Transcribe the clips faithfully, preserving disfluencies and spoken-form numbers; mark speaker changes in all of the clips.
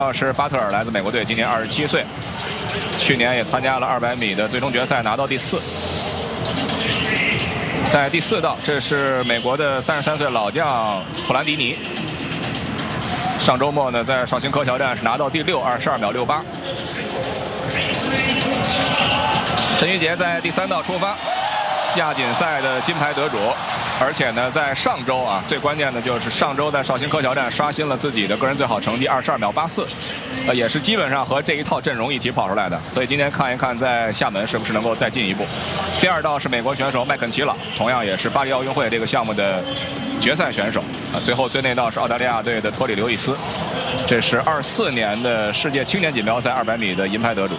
Speaker 1: 是巴特尔，来自美国队，今年二十七岁，去年也参加了二百米的最终决赛，拿到第四。在第四道，这是美国的三十三岁老将普兰迪尼。上周末呢，在绍兴柯桥站是拿到第六，二十二秒六八。陈玉杰在第三道出发，亚锦赛的金牌得主。 而且呢，在上周啊，最关键的就是上周在绍兴柯桥站刷新了自己的个人最好成绩二十二秒八四，呃，也是基本上和这一套阵容一起跑出来的。所以今天看一看在厦门是不是能够再进一步。第二道是美国选手麦肯齐朗，同样也是巴黎奥运会这个项目的决赛选手啊。最后最内道是澳大利亚队的托里刘易斯，这是二四年的世界青年锦标赛二百米的银牌得主。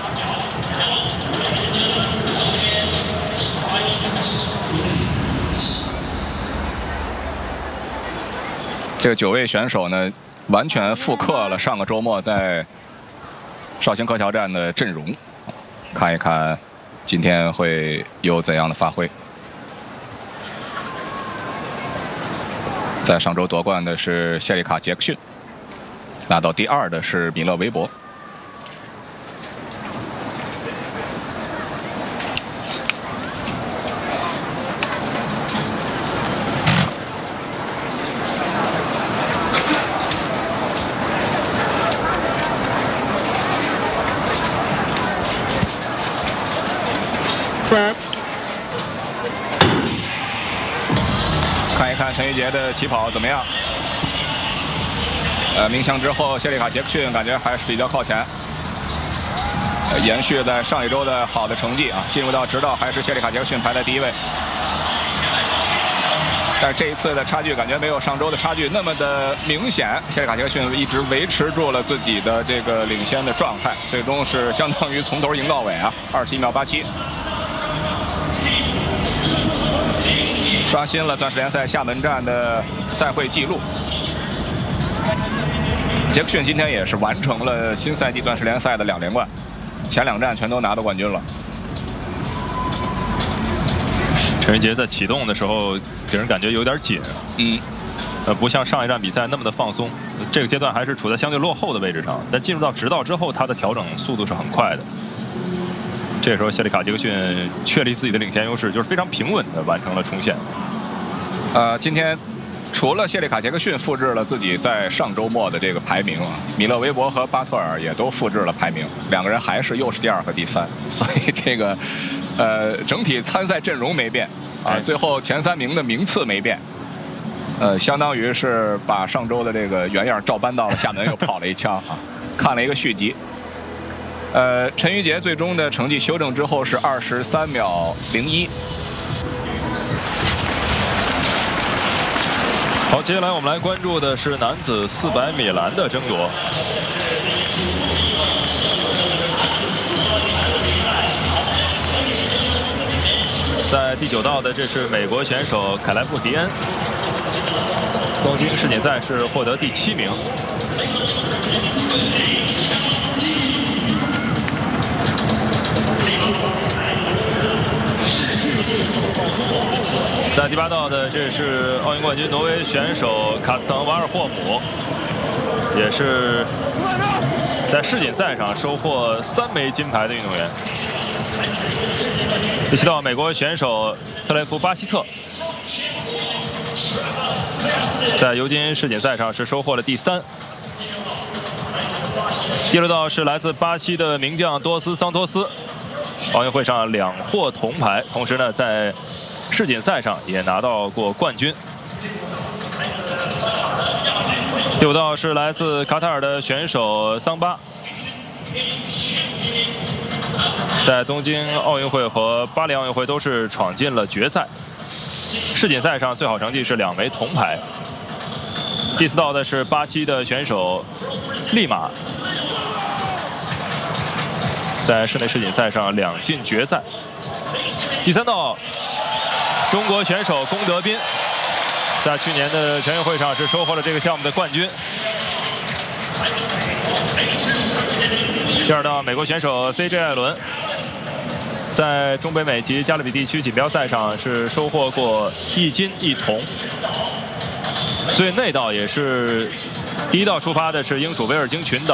Speaker 1: 这九位选手呢，完全复刻了上个周末在绍兴柯桥站的阵容，看一看今天会有怎样的发挥。在上周夺冠的是谢里卡·杰克逊，拿到第二的是米勒·韦伯。 看一看陈玉杰的起跑怎么样？呃，鸣枪之后，谢里卡·杰克逊感觉还是比较靠前，呃、延续在上一周的好的成绩啊。进入到直道还是谢里卡·杰克逊排在第一位，但是这一次的差距感觉没有上周的差距那么的明显。谢里卡·杰克逊一直维持住了自己的这个领先的状态，最终是相当于从头赢到尾啊，二十一秒八七。 刷新了钻石联赛厦门站的赛会纪录。杰克逊今天也是完成了新赛季钻石联赛的两连冠，前两站全都拿到冠军了。
Speaker 2: 陈玉杰在启动的时候给人感觉有点紧，嗯，呃，不像上一站比赛那么的放松。这个阶段还是处在相对落后的位置上，但进入到直道之后，他的调整速度是很快的。 这时候，谢里卡·杰克逊确立自己的领先优势，就是非常平稳地完成了冲线。
Speaker 1: 呃，今天除了谢里卡·杰克逊复制了自己在上周末的这个排名啊，米勒·韦伯和巴特尔也都复制了排名，两个人还是又是第二和第三，所以这个呃整体参赛阵容没变啊，最后前三名的名次没变。 呃，相当于是把上周的这个原样照搬到了厦门，又跑了一枪啊，看了一个续集。 呃，陈玉杰最终的成绩修正之后是二十三秒零一。
Speaker 2: 好，接下来我们来关注的是男子四百米栏的争夺。在第九道的，这是美国选手凯莱布·迪恩，东京世锦赛是获得第七名。 在第八道的，这是奥运冠军挪威选手卡斯滕瓦尔霍姆，也是在世锦赛上收获三枚金牌的运动员。第七道，美国选手特雷弗巴希特，在尤金世锦赛上是收获了第三。第六道是来自巴西的名将多斯桑托斯，奥运会上两获铜牌，同时呢在 世锦赛上也拿到过冠军。第五道是来自卡塔尔的选手桑巴，在东京奥运会和巴黎奥运会都是闯进了决赛。世锦赛上最好成绩是两枚铜牌。第四道的是巴西的选手利马，在室内世锦赛上两进决赛。第三道， 中国选手龚德斌，在去年的全运会上是收获了这个项目的冠军。第二道，美国选手 C J 艾伦，在中北美及加勒比地区锦标赛上是收获过一金一铜。所以那道也是第一道出发的是英属维尔京群岛